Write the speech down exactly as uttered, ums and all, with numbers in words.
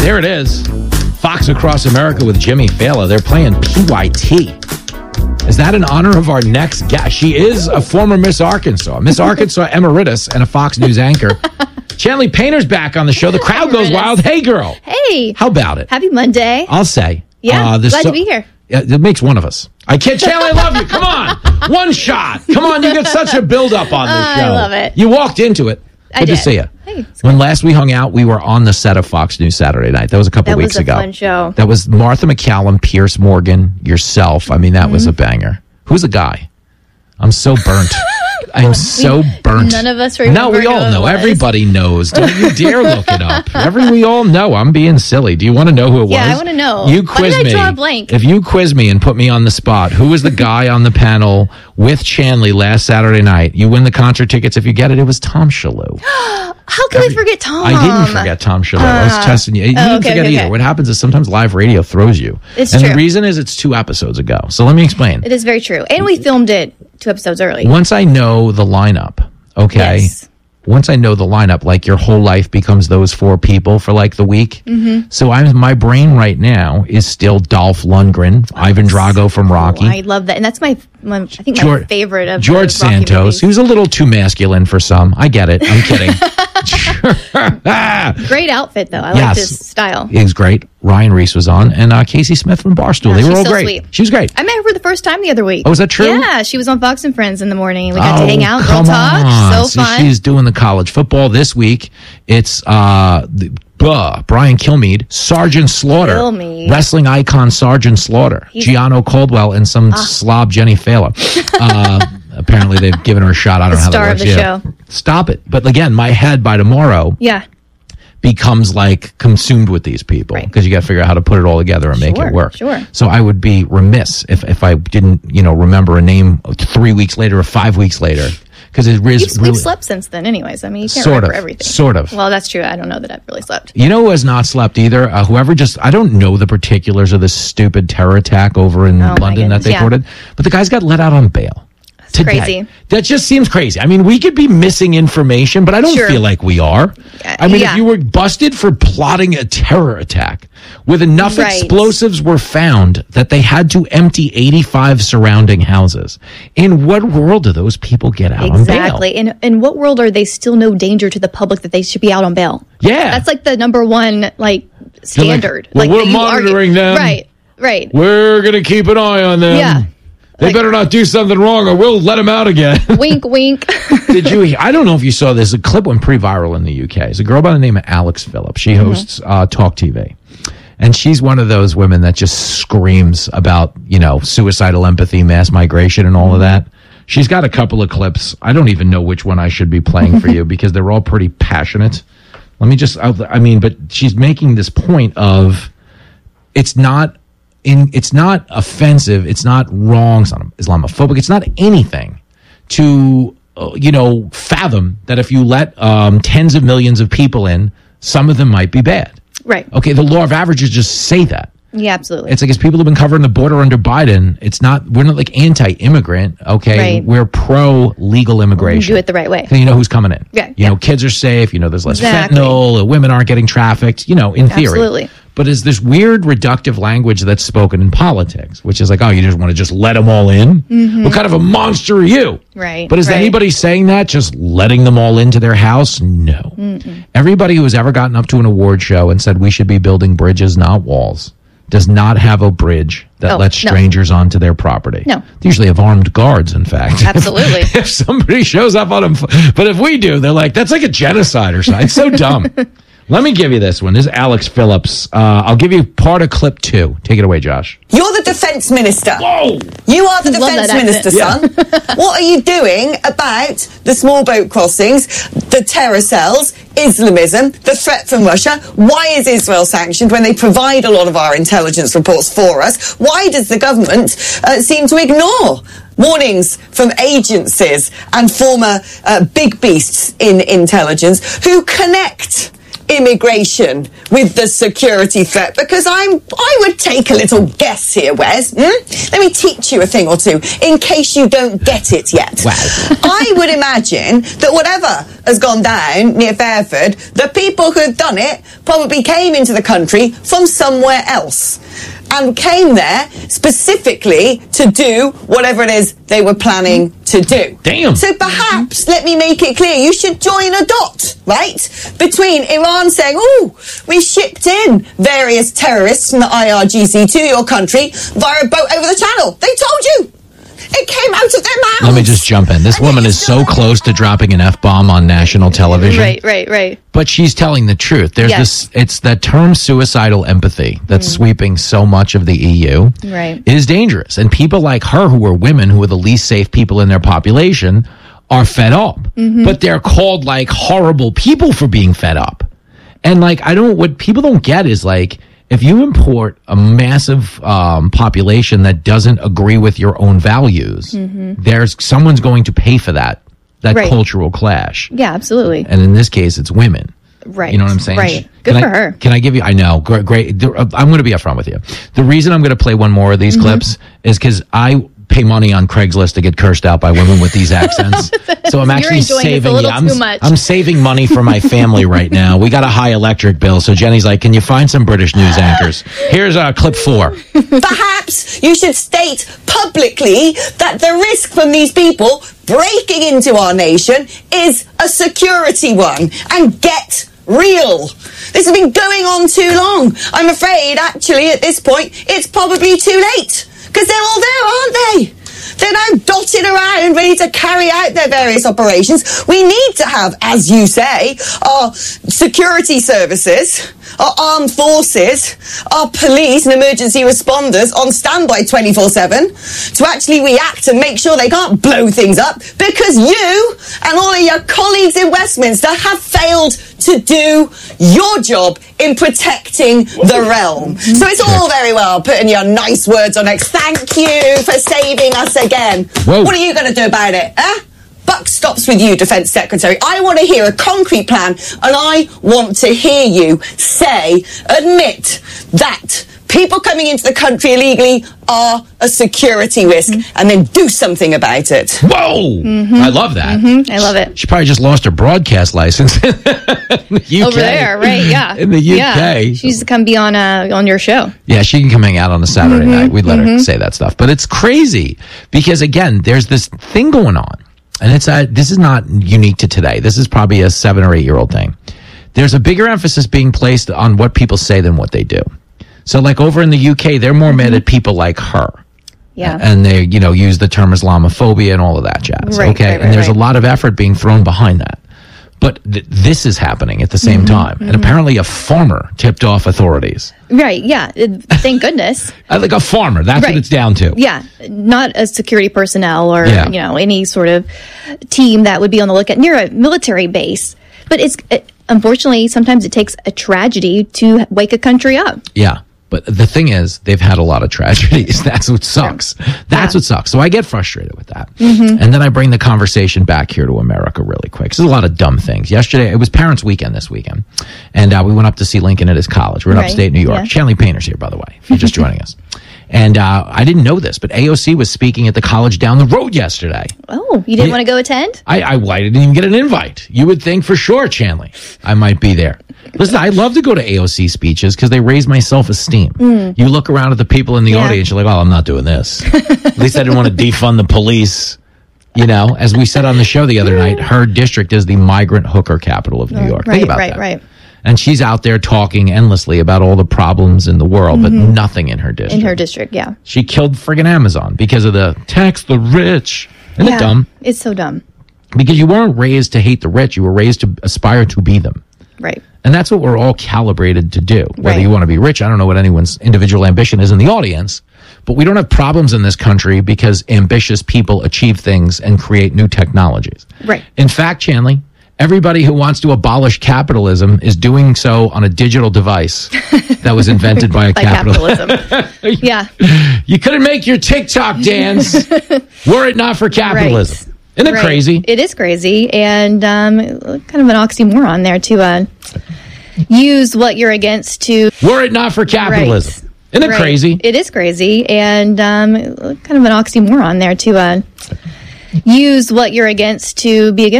Here it is. Fox Across America with Jimmy Fallon. They're playing P Y T. Is that in honor of our next guest? She is a former Miss Arkansas. Miss Arkansas Emeritus and a Fox News anchor. Chanley Painter's back on the show. The crowd goes wild. Hey, girl. Hey. How about it? Happy Monday. I'll say. Yeah, uh, glad so- to be here. Yeah, it makes one of us. I can't. Chanley, I love you. Come on. One shot. Come on. You get such a build-up on this Uh, show. I love it. You walked into it. I Good did. to see you. Hey, when last we hung out, we were on the set of Fox News Saturday Night. That was a couple That weeks was a ago. fun show. That was Martha McCallum, Pierce Morgan, yourself. I mean, that Mm-hmm. was a banger. Who's the guy? I'm so burnt. I'm so burnt. None of us remember No, we who all it know. was. Everybody knows. Don't you dare look it up. Every we all know. I'm being silly. Do you want to know who it Yeah, was? I wanna know. You Why quiz did I me. draw a blank? If you quiz me and put me on the spot, who was the guy on the panel with Chanley last Saturday night? You win the concert tickets. If you get it, it was Tom Shalhoub. How can we forget Tom? I didn't forget Tom Shalhoub. I was testing you. You oh, didn't okay, forget okay, either. okay. What happens is sometimes live radio throws you. It's and true. the reason is it's two episodes ago. So let me explain. It is very true. And we filmed it two episodes early. Once I know the lineup, okay? Yes. Once I know the lineup, like your whole life becomes those four people for like the week. Mm-hmm. So I'm my brain right now is still Dolph Lundgren, Ivan Drago from Rocky. Oh, I love that. And that's my, my I think my George- favorite of George the Rocky Santos, movies. who's a little too masculine for some. I get it. I'm kidding. Great outfit, though. I Yes. like his style. It was great. Ryan Reese was on, and uh, Casey Smith from Barstool. Oh, they were she's all so great. sweet. She was great. I met her for the first time the other week. Oh, is that true? Yeah, she was on Fox and Friends in the morning. We got Oh, to hang out, girl come talk. on. So fun. She's doing the college football this week. It's uh, the, uh, Brian Kilmeade, Sergeant Slaughter, Kilmeade. wrestling icon Sergeant Slaughter, Gianno Caldwell, and some slob Jenny Fela. Uh, apparently, they've given her a shot. I don't The know how star that of works. the Yeah. show. Stop it. But again, my head by tomorrow Yeah. becomes like consumed with these people Right. because you got to figure out how to put it all together and make Sure, it work. sure. So I would be remiss if, if I didn't, you know, remember a name three weeks later or five weeks later because it is You've, really we've slept since then, anyways. I mean, you can't Sort remember of, everything. sort of. Well, that's true. I don't know that I've really slept. You know who has not slept either? Uh, whoever just, I don't know the particulars of this stupid terror attack over in Oh, my London that goodness, they yeah. reported, but the guy's got let out on bail. Today. crazy. That just seems crazy. I mean, we could be missing information, but I don't Sure. feel like we are. I mean, yeah. if you were busted for plotting a terror attack with enough Right. explosives were found that they had to empty eighty-five surrounding houses, in what world do those people get out on bail? Exactly. In in what world are they still no danger to the public that they should be out on bail? Yeah. That's like the number one like standard. well, like we're that you monitoring argue. them. Right. Right. We're going to keep an eye on them. Yeah. They Like- better not do something wrong or we'll let them out again. Wink, wink. Did you? I don't know if you saw this. A clip went pretty viral in the U K. It's a girl by the name of Alex Phillips. She hosts uh, Talk T V. And she's one of those women that just screams about, you know, suicidal empathy, mass migration, and all of that. She's got a couple of clips. I don't even know which one I should be playing for you because they're all pretty passionate. Let me just, I mean, but she's making this point of it's not in, it's not offensive. It's not wrong. It's not Islamophobic. It's not anything to, uh, you know, fathom that if you let um, tens of millions of people in, some of them might be bad. Right. Okay, the law of averages just say that. Yeah, absolutely. It's like as people have been covering the border under Biden, it's not, we're not like anti-immigrant, okay? Right. We're pro-legal immigration. do it the right way. You know who's coming in. Yeah, You yeah. know, kids are safe, you know, there's less Exactly. fentanyl, the women aren't getting trafficked, you know, in theory. Absolutely. But is this weird reductive language that's spoken in politics, which is like, oh, you just want to just let them all in? Mm-hmm. What kind of a monster are you? Right, But is right. anybody saying that, just letting them all into their house? No. Mm-mm. Everybody who has ever gotten up to an award show and said we should be building bridges, not walls, does not have a bridge that Oh, lets no. strangers onto their property. No. They usually have armed guards, in fact. Absolutely. if somebody shows up on them, but if we do, they're like, that's like a genocide or something. It's so dumb. Let me give you this one. This is Alex Phillips. Uh, I'll give you part of clip two. Take it away, Josh. You're the defence minister. Whoa! You are the Love defence that minister, accent. son. What are you doing about the small boat crossings, the terror cells, Islamism, the threat from Russia? Why is Israel sanctioned when they provide a lot of our intelligence reports for us? Why does the government uh, seem to ignore warnings from agencies and former uh, big beasts in intelligence who connect immigration with the security threat? Because I'm, I would take a little guess here, Wes. Hmm? Let me teach you a thing or two in case you don't get it yet. Wow. I would imagine that whatever has gone down near Fairford, the people who've done it probably came into the country from somewhere else and came there specifically to do whatever it is they were planning to do. Damn. So perhaps, let me make it clear, you should join a dot, right? Between Iran saying, oh, we shipped in various terrorists from the I R G C to your country via a boat over the channel. They told you. It came out of their mouths. Let me just jump in. This And woman they is still- so close to dropping an F-bomb on national television. Right, right, right. But she's telling the truth. There's Yes. this, it's that term suicidal empathy that's sweeping so much of the E U. Right. It is dangerous. And people like her, who are women, who are the least safe people in their population, are fed up. But they're called like horrible people for being fed up. And like, I don't, what people don't get is like, if you import a massive um, population that doesn't agree with your own values, there's someone's going to pay for that, that Right. cultural clash. Yeah, absolutely. And in this case, it's women. Right. You know what I'm saying? Right. Can Good I- for her. Can I give you? I know. Great. great. The- uh, I'm going to be upfront with you. The reason I'm going to play one more of these Mm-hmm. clips is because I pay money on Craigslist to get cursed out by women with these accents. So I'm You're actually enjoying this a saving. little yeah, I'm, too much. I'm saving money for my family right now. We got a high electric bill, so Jenny's like, "Can you find some British news anchors?" Here's uh, clip four. Perhaps you should state publicly that the risk from these people breaking into our nation is a security one and get real. This has been going on too long. I'm afraid, actually, at this point, it's probably too late because they're all there, aren't they? They're now dotted around, ready to carry out their various operations. We need to have, as you say, our security services, our armed forces, our police and emergency responders on standby twenty-four seven to actually react and make sure they can't blow things up because you and all of your colleagues in Westminster have failed to do your job in protecting the realm. So it's all very well putting your nice words on X. Thank you for saving us again. Whoa. What are you going to do about it, huh? Buck stops with you, Defence Secretary. I want to hear a concrete plan, and I want to hear you say, admit that people coming into the country illegally are a security risk, and then do something about it. Whoa! I love that. I love it. She probably just lost her broadcast license in the U K. Over there, right? Yeah. In the U K. Yeah. She used to come be on uh, on your show. Yeah, she can come hang out on a Saturday night. We'd let her say that stuff. But it's crazy because, again, there's this thing going on. And it's uh, this is not unique to today. This is probably a seven or eight year old thing. There's a bigger emphasis being placed on what people say than what they do. So like over in the U K, they're more mad at people like her. Yeah. And they, you know, use the term Islamophobia and all of that jazz. Right, okay. right, right, and there's right. a lot of effort being thrown behind that. But th- this is happening at the same time. And apparently a farmer tipped off authorities. Right. Yeah. It- Thank goodness. Uh, Like a farmer. That's Right. what it's down to. Yeah. Not a security personnel or, Yeah. you know, any sort of team that would be on the lookout near a military base. But it's, it, unfortunately, sometimes it takes a tragedy to wake a country up. Yeah. But the thing is, they've had a lot of tragedies. That's what sucks. That's Yeah. what sucks. So I get frustrated with that. And then I bring the conversation back here to America really quick. 'Cause there's a lot of dumb things. Yesterday, it was Parents' Weekend this weekend. And uh, we went up to see Lincoln at his college. We're in Right. upstate New York. Yeah. Shanley Painter's here, by the way, if you're just joining us. And uh, I didn't know this, but A O C was speaking at the college down the road yesterday. Oh, you didn't Yeah. want to go attend? I, I, I didn't even get an invite. You would think for sure, Chanley, I might be there. Listen, I love to go to A O C speeches because they raise my self-esteem. You look around at the people in the Yeah. audience, you're like, oh, I'm not doing this. At least I didn't want to defund the police. You know, as we said on the show the other night, her district is the migrant hooker capital of New York. Right, Think about right, that. right. And she's out there talking endlessly about all the problems in the world, but nothing in her district. In her district, yeah. She killed friggin' Amazon because of the tax the rich. Isn't yeah. it dumb? It's so dumb. Because you weren't raised to hate the rich. You were raised to aspire to be them. Right. And that's what we're all calibrated to do. Whether Right. you want to be rich, I don't know what anyone's individual ambition is in the audience, but we don't have problems in this country because ambitious people achieve things and create new technologies. Right. In fact, Chanley, everybody who wants to abolish capitalism is doing so on a digital device that was invented by a By capitalist. capitalism. Yeah. You couldn't make your TikTok dance were it not for capitalism. Isn't it Right. crazy? It is crazy, and um, kind of an oxymoron there to uh, use what you're against to. Were it not for capitalism. Right. Isn't it Right. crazy? It is crazy, and um, kind of an oxymoron there to uh, use what you're against to be against.